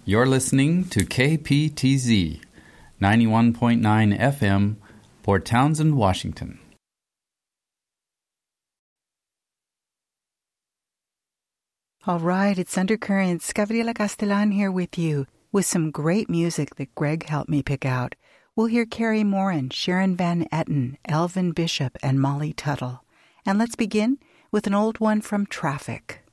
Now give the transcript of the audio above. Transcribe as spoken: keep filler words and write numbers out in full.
You're listening to K P T Z, ninety-one point nine F M, Port Townsend, Washington. All right, it's Undercurrents. Gabriela Castellan here with you with some great music that Greg helped me pick out. We'll hear Carrie Morin, Sharon Van Etten, Elvin Bishop, and Molly Tuttle. And let's begin with an old one from Traffic.